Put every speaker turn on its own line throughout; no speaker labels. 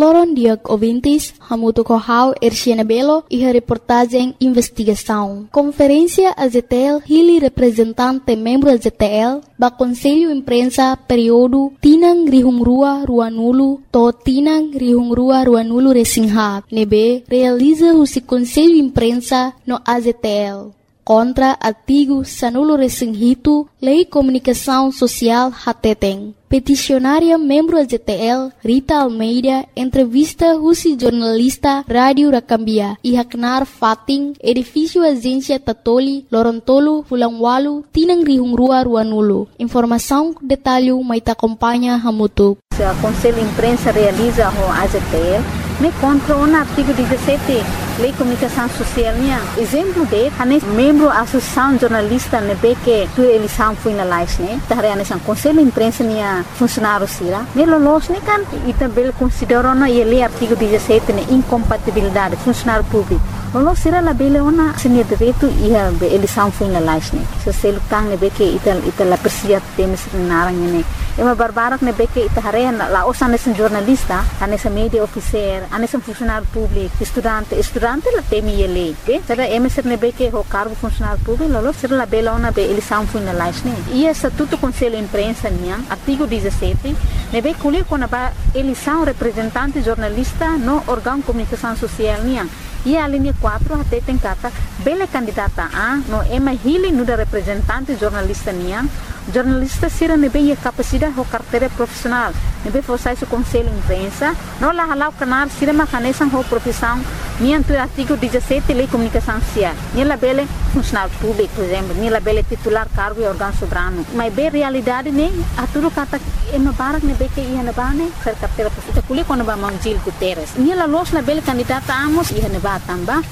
Loron Diag ouvintes, Hamuto Kohau, Erciana Belo e a reportagem Investigação. Conferência AZTL, Hili representante membro AZTL, ba Conselho Imprensa período Tinang Rihungrua Ruanulu, to Tinang Rihungrua Ruanulu Resingha, nebe realiza o Conselho Imprensa no AZTL. Contra artigo Sanulo Resinghito, Lei Comunicação Social Hateteng. Peticionária membro AZTL, Rita Almeida, entrevista Rusi jornalista Rádio Rakambia, e Haknar Fating, edifício Agência Tatoli, Lorontolo, Fulangwalu, Tinang Rihungrua Ruanulu. Informação, detalhe, mas acompanha Hamutu.
O Conselho Imprensa realiza o AZTL, me contra o artigo 17, Lei Comunicação Social. Exemplo de, membro da Associação Jornalista, que tu eleição foi na live, tá realizando Conselho Imprensa, funcionário sira. Melolos, kan, e também considerou na lei artigo 17, incompatibilidade, funcionário público. Lolo sira la bele ona seni direito e a eleição foi na live, se se lutang que ita la persia temes narang ne. Ema barbarak que ita hare la osa nesse jornalista, nesse media officer, nesse funcionário público, estudante la temi ele. Será emeser que o cargo funcionário público, lolo sira la bele ona be eleição foi na live, E estatuto Conselho Imprensa artigo 17, nebe kuli kona ba eleição representante jornalista no órgão comunicação social E a linha 4 até tem kata bele candidata a no ema hili nuda representante jornalista jornalista sira nebe a capacidade o carteira profissional nebe forçar o Conselho Imprensa no la halau canal sira macanesan ho profissão tu artigo 17 Lei Comunicação Social la bele funcionário público por exemplo la bele titular cargo e órgão soberano mas be realidade a tudo kata ema barak nebe que ia na bane ser carteira profissional kuli quando ba Gil Guterres la los la bele candidata amos ia na tamba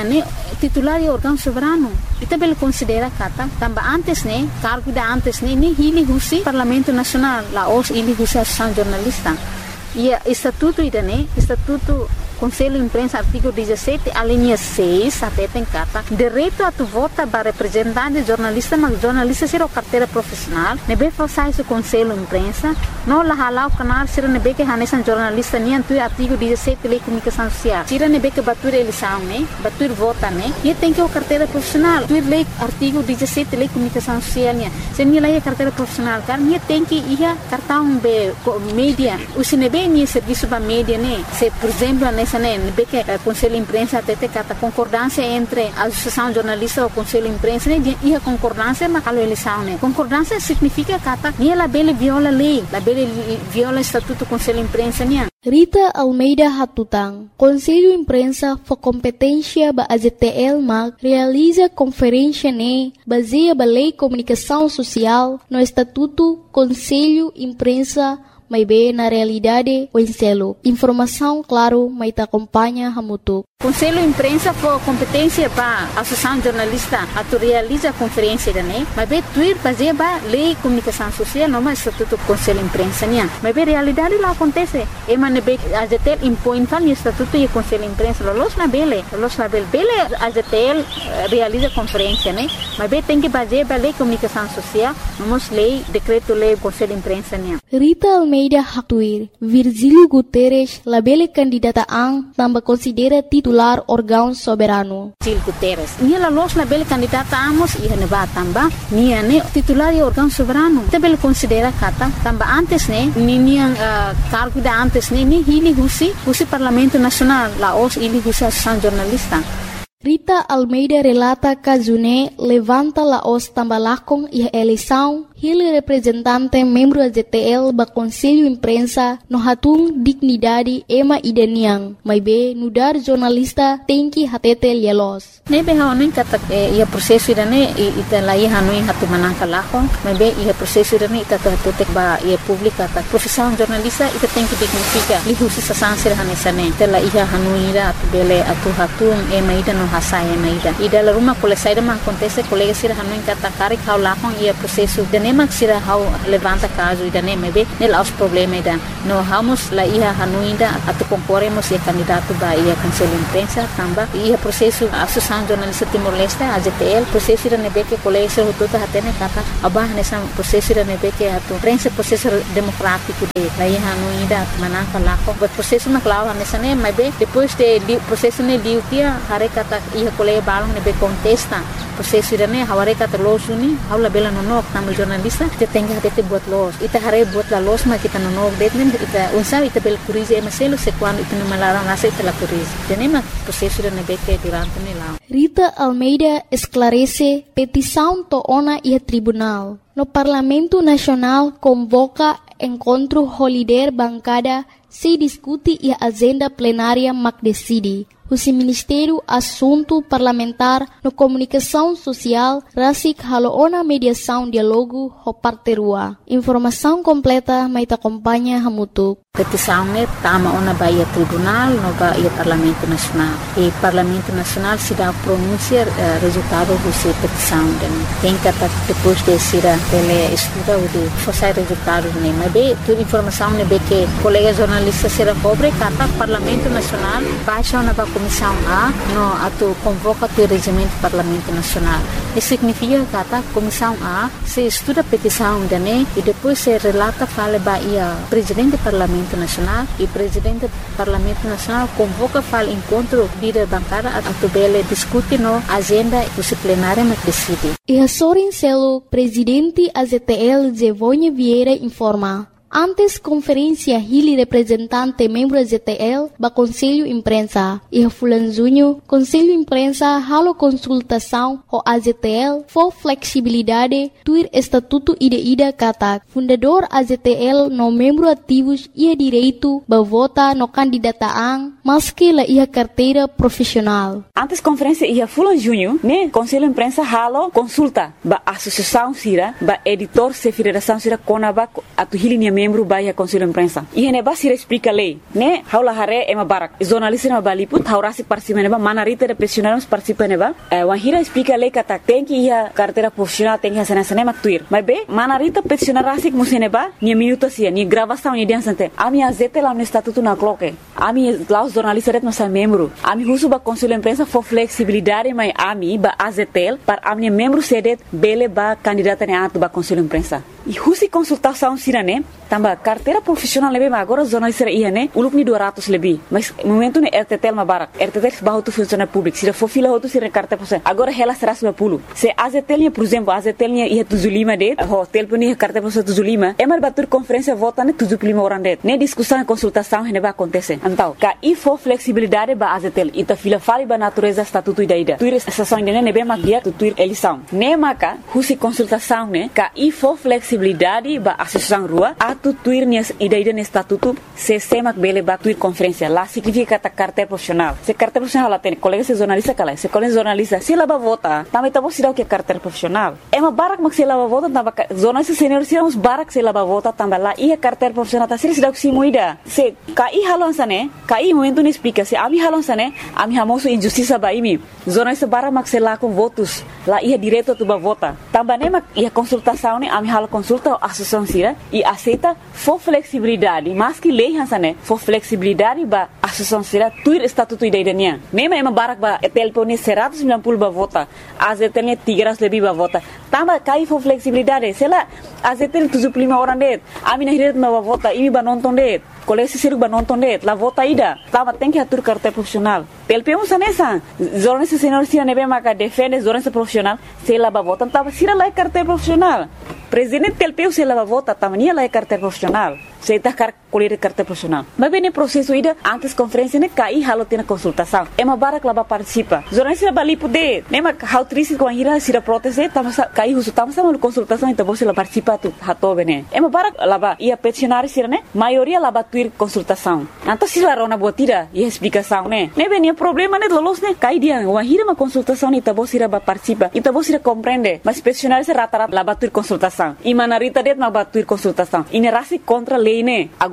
titular e órgão soberano ita bele considera kata tamba antes cargo da antes ni hili husi Parlamento Nacional la os hili husi Associação Jornalista e estatuto estatuto Conselho Imprensa artigo 17 a linha 6 até tem kata direito a tu vota para representante jornalista mas jornalista será carteira profissional nebe forçar o Conselho Imprensa no la halau canal será nebe que hanesan jornalista tu artigo 17 Lei Comunicação Social será nebe que batur eleição batur vota e tem que o carteira profissional tu lei artigo 17 Lei Comunicação Social se ni lei carteira profissional kan tem que ia cartão be mídia o sinebe ni serviço para mídia se por exemplo nessa que o Conselho Imprensa até tem concordância entre a Associação Jornalista e o Conselho Imprensa e a concordância mas a eleição concordância significa que ela bele viola a lei la bele viola o estatuto do Conselho Imprensa
Rita Almeida Hatutang, Conselho Imprensa for competência ba AZTL mag realiza conferência baseia ba Lei Comunicação Social no Estatuto Conselho Imprensa mas bem na realidade o enselo. Informação, claro, mas te acompanha Hamutu.
Conselho Imprensa for competência para a Associação Jornalista a realiza a conferência mas bem tuir baseia ba Lei Comunicação Social não mais Estatuto Conselho Imprensa mas bem realidade lá acontece e man bem a ZTL impõe tal Estatuto e Conselho Imprensa los na bele a ZTL realiza conferência mas bem tem que baseia ba Lei Comunicação Social vamos lei decreto lei Conselho Imprensa
Rita Almeida Haktuir, Virgílio Guterres, labele candidata ang tambah considera titular órgão soberano.
Gil Guterres, la los labele candidata amos ia neba tamba, titular e órgão soberano. Tabele considera kata tamba antes cargo da antes ni hili husi Parlamento Nacional, la os hili husi Associação Jornalista.
Rita Almeida relata que June levanta la os tambalakong e eleição ele representante membro da ZTL ba Conselho Imprensa no hatung dignidade ema ideniang mas be nudar jornalista tem que hatete lielos
nebe haonin kata ia prosesso irane ita lai hanui hatu manangka lakong mas be ia prosesso irane ita hatutek ba ia publika ta profissão jornalista ita tem que dignifica lihusi sa sansir hanesane tela ia hanui ira bele atu hatung ema ida no hasai ema ida la rumah kole saida man acontece colega sira hanui kata karik hau lakong ia prosesso dene nema sira hau levanta caso ida nem be nel aos problema ida no vamos la ia hanuinda atu concorremos e candidato ba ia conselho imprensa tamba ia processo associação jornalista Timor-Leste AZTL processo ida nebe que colégio tudo hatene kata abah nessa processo ida nebe que atu prensa processo democrático de la ia hanuinda manaka lako but processo na clau nessa nem be depois de processo ne liu dia hare kata ia colégio balong nebe contesta processo ida ne haware kata losuni haula bela nonok tamu jornalista te tenga te buat los ita hare buat la los ma kita nonok detnen ita unsa ita bel curize maselo se quando ita no malaram nasa ita la curize tenema processo ida nebe que durante ne lá
Rita Almeida esclarece petição toona e tribunal. No Parlamento Nacional convoca encontro holiday bancada se discute e a agenda plenária mac decide. O Ministério Assunto Parlamentar no Comunicação Social rasik haloona mediação diálogo ho parterua. Informação completa mai te acompanha hamutuk.
Petição ne tama ona baia tribunal no baia Parlamento Nacional. E Parlamento Nacional se dá pronúncia resultado do petição den. Tem que depois de ser ele estuda o de fazer resultado ne. Mas bem, toda informação ne be que colega jornalista será pobre kata Parlamento Nacional baixa na Comissão A no atu convoca o regimento do Parlamento Nacional. Isso significa que a Comissão A se estuda a petição dane e depois se relata fala baia presidente do Parlamento Nacional e presidente do Parlamento Nacional convoca fala encontro líder bancada atu bele discute no agenda disciplinária mas decide.
E a Sorin Celo, presidente AZTL Zevonha Vieira informa. Antes conferência Hili representante membro AZTL ba Conselho Imprensa e Fulan Junho Conselho Imprensa halo consultação o AZTL for flexibilidade tuir estatuto ida kata fundador AZTL no membro ativos ia direito ba vota no candidataan maski la ia carteira profissional.
Antes conferência ia Fulan Junho ne Conselho Imprensa halo consulta ba associação sira ba editor se federação sira konaba atu Hili membro baia Conselho Imprensa. E hene basira explica lei, né? Haula hare ema barak. Jornalista na baliput haurasi participa neba manarita de profissionais participa neba. Wahira explica lei kata tem que ia carteira profissional tem que sana sana maktuir. Mas be manarita profissional rasik museneba ni minuto sia ni gravação ni diansante. Ami azete lá no estatuto na cloque. Ami lá os jornalistas ret nossa membro. Ami husu ba Conselho Imprensa for flexibilidade mai ami ba azetel para ami membro sedet bele ba candidata ne atu ba Conselho Imprensa. E husi consultação sirane tamba carteira profissional lebe ma agora jornalista ia ne ulup ni 200 lebih mas momento ne RTTL ma barak RTTL bahu tu funcionário público sira for fila hotu sira carteira profissional agora ela será 90 se AZTL por exemplo AZTL ia tuzulima de hotel puni carteira profissional tuzulima é mar batur conferência vota ne tuzulima orang de ne discussão e consultação ne ba acontecer então ka e for flexibilidade ba AZTL ita fila fali ba natureza estatuto ida tuir estação ne be ma dia tuir eleição ne maka husi consultação ne ka e for flexibilidade ba associação rua atu tuir nias ida ne estatuto se semak bele ba tuir conferência lá significa ta carteira profissional se carteira profissional lá tem colega se jornalista kala se colega jornalista se lá ba vota também tá você o que carteira profissional é uma barak mak se lá ba vota tamba jornalista senior se uns barak se lá ba vota tamba lá e carteira profissional tá se dá se moida se kai halon sane kai momento ne explica se ami halon sane ami hamoso injustiça ba imi jornalista barak mak se lá com votos lá ia direto tu ba vota tamba ne mak ia consultação ne ami halo consulta associação sira e aceita for flexibilidade mas que lei hansane for flexibilidade ba associação sira tuir estatuto idaiania nema ema barak ba telpone 190 ba vota azetene 300 lebih ba vota tamba kai for flexibilidade sela azetene 75 orang det ami nahiret ba vota imi ba nonton det colégio siruk ba nonton det la vota ida tamba tem que atur carteira profissional telpemo sanesa jornalista senior sira nebe maka defende jornalista profissional sela ba vota tamba sira la carteira profissional presidente telpeu se lava vota tamania la carteira profissional se tá colher carteira profissional mas bem processo ida antes conferência ne cai halo tina consultação é uma barak laba participa jornalista bali poder nema how triste com a ira sira proteste tama cai husu tama sama consultação então você la participa tu hato bene é uma barak laba ia peticionário sira ne maioria laba tuir consultação então se la rona botira e explicação ne bem problema ne lolos ne cai dia uma ira uma consultação ne então você laba participa então você compreende mas peticionário se rata laba tuir consultação e manarita det ma batuir consultação inerasi contra lei ne agora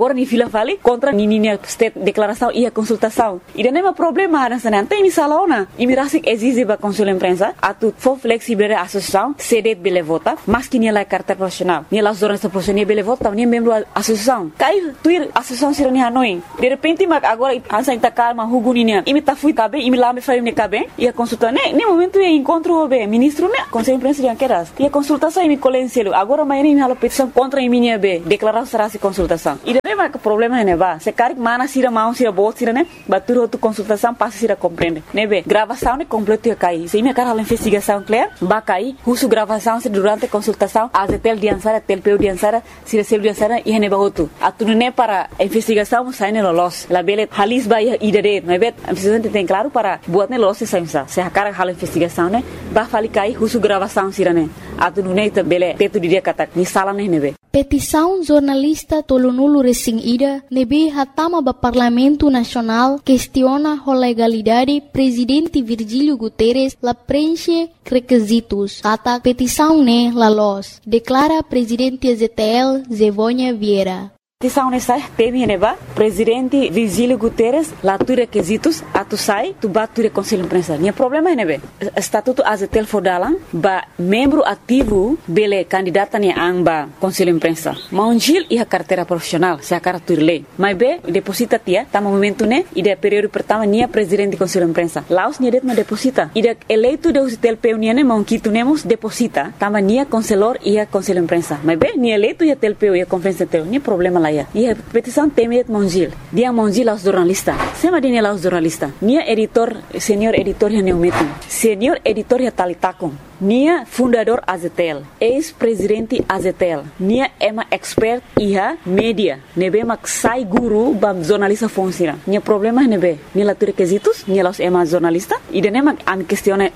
agora ni fila vale contra nininha state declaração e a consultação. E não é problema nessa não tem salona. E me rasik exige ba conselho imprensa atu for flexible a associação cede bele vota, mas que nem lá carta profissional. Nem lá jornalista profissional bele vota, nem membro associação. Cai tuir associação sirani hanoi. De repente mag agora ansa ita calma huguninia. E me tá fui cabe, e me lá me faria me cabe. E a consulta nem momento é encontro o ministro né, conselho imprensa de queras. E a consultação e me colencelo. Agora amanhã me hala petição contra minha be, declarar será se consultação. E daí mas o problema é ba, se cari mana sira mão sira bot sira né, batur outra consultação passa sira compreende. Né be, gravação é completo e cai. Se me cara a investigação clear, ba cai, uso gravação se durante a consultação, as tel diansara, tel peu diansara, sira sel diansara e hene ba outro. Atu né para a investigação sai no los. La bele halis ba idere, né be, a investigação tem claro para buat né los se saimsa. Se a cara hala investigação né, ba fali cai, uso gravação sira né. Atu né bele teto dia katak ni sala né be.
Petição jornalista tolonulu resing-ida nebe hatama ba Parlamento Nacional questiona a legalidade presidente Virgílio Guterres la preenche requisitos. Kata petição ne la los, declara presidente ZTL Zevônia Vieira.
Petição nessa teme neba presidente Virgílio Guterres lá tu requisitos atu sai tu batu conselho imprensa. Nia problema é nebe estatuto azetel fodalan ba membro ativo bele candidata ni amba conselho imprensa. Maunjil e a carteira profissional se a cara turle. Mas be deposita tia tá momento né e de período pertama nia presidente conselho imprensa. Laos nia det ma deposita. E de eleito de usitel peu nia mon quito nemos deposita tama nia conselor e a conselho imprensa. Mas be nia eleito e a tel peu e a conferência teu nia problema lá. E a petição temet Monjil. Dia Monjil aos jornalistas. Sema dia aos jornalistas. Nia editor, senior editor ya neumetum. Senior editor ya talitakon. Nia fundador Azetel. Ex-presidente Azetel. Nia ema expert iha media. Nebe mak sai guru bam jornalista fonsira. Nia problema nebe. Nia la requisitos. Nia los ema jornalista. E de nema am questione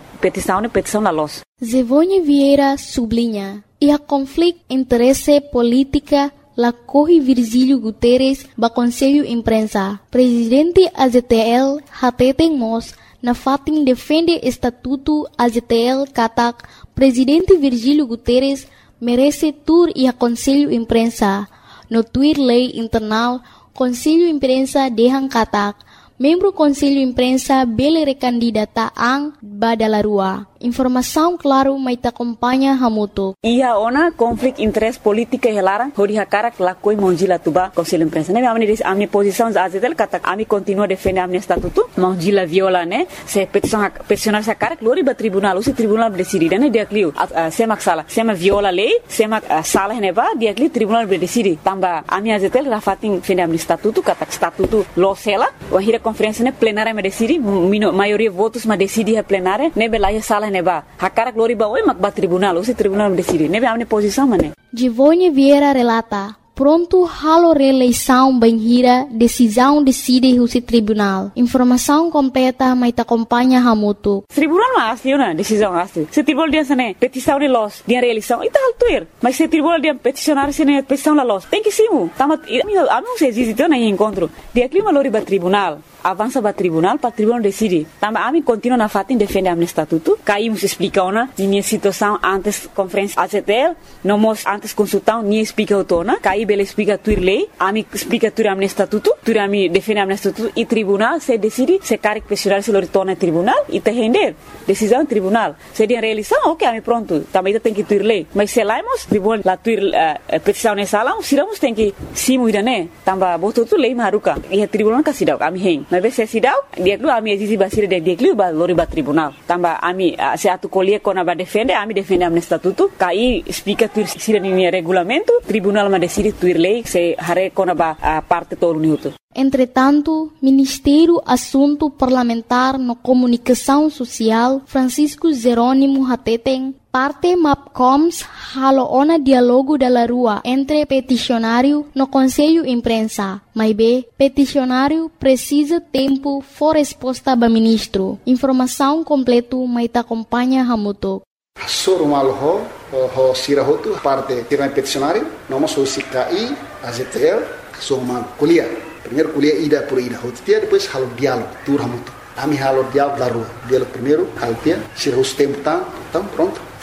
petição la los.
Zevônia Vieira sublinha. E a conflito interesse política la corre Virgílio Guterres ba Conselho Imprensa. Presidente AZTL hateten mos na fatin defende estatuto AZTL katak Presidente Virgílio Guterres merece tur e a Conselho Imprensa. No tuir lei internal Conselho Imprensa dehan katak membro Conselho Imprensa bele recandidata ang badalarua. Informação claro mai ta acompanha hamuto.
Ia ona conflito interesse política helara hori hakara la koi Monjila tuba Conselho Imprensa. Ne amni posição azetel kata ami continua defender amni estatuto. Monjila viola ne se peticionar sa cara glori ba tribunal, o tribunal decide ne dia clio. Sema sala, sema viola lei, sema sala ne ba dia clio tribunal decide. Tamba ami azetel rafatin defender amni estatuto kata estatuto losela, o hira conferência ne plenária me decide, maioria votos ma decide a plenária, ne belaia sala neba hakara glori ba oi mak ba tribunal o tribunal decide nebe amne posição mané.
Zevônia Vieira relata pronto halo reeleição banhira decisão decide o tribunal. Informação completa mai ta acompanha hamuto.
Tribunal mas na decisão asli. Se tribunal dia sene petição de los dia reeleição e tal tuir. Mas se tribunal dia peticionar sene petição la los. Tem que simu. Tama amo se existe na encontro. Dia clima lori ba tribunal. Avança para tribunal decide. Tamba ami continua na fatin defende am estatuto. Caímos explica ona minha situação antes conferência AZTL, nomos antes consultão ni explica otona. Caí bele explica tuir lei, ami explica tuir am estatuto, tuir ami defende am estatuto e tribunal se decide se caric pessoal se retorna tribunal e te render decisão tribunal. Se dia reeleição, ok, ami pronto. Também tem que tuir lei. Mas se laimos tribunal la tuir petição nessa sala, siramos tem que simu idane. Tamba boto tu lei maruka. E a tribunal kasidau ami hen. Mas se sidau dia klu ami exisi basira dia klu ba lori ba tribunal tamba ami se atu colher kona ba defende ami defende am estatuto kai explica tuir sira ni regulamento tribunal ma decide tuir lei se hare kona ba parte todo minuto.
Entretanto, Ministério Assunto Parlamentar no Comunicação Social, Francisco Jerônimo Hateten, parte MAPCOMS haloona diálogo da rua entre peticionário no Conselho Imprensa. Mas B, peticionário precisa tempo for resposta do ministro. Informação completo mai ta acompanha hamuto.
Soro malho ho sirahotu parte tiran peticionário, nomos ho sikai AZTL, soma kuliah. Primeiro kuliah ida por ida, hotia depois halo diálogo, tur hamuto. Ami halo diálogo da rua. Diálogo primeiro, haltia, sirahus tempo tão pronto.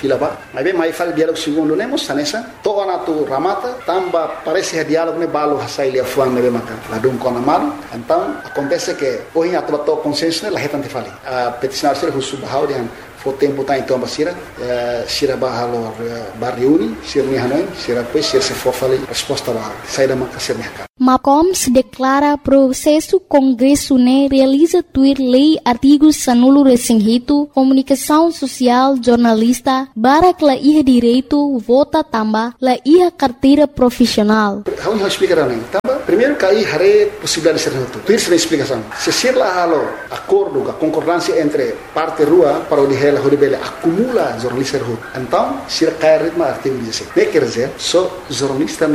fila ba. Mas bem, mais fala diálogo segundo lemos, sanessa. Toa na tu ramata, tamba parece que diálogo ne balo hasai lia fuan ne bemakan. Ladum com amado. Então, acontece que hoje a tua consciência la retante fali. A peticionar ser o subhau de foi tempo tá então basira, sira bahalo barriuni, sira ni hanoi, sira pois sira se for fali resposta ba. Sai da manca ser mercado.
MAPCOM declara processo Congresso ne realiza tuir lei artigos sanulo resinghito, comunicação social, jornalista, barak la iha direito, vota tamba, la iha carteira profissional.
Vamos explicar né? Tamba, primeiro cai hare possibilidade de ser noto. Tuir se explicação. Se ser la halo acordo, a concordância entre parte rua para o de ela horibele acumula jornalista rua. Então, se cair ritmo artigo 16. Quer dizer, só jornalista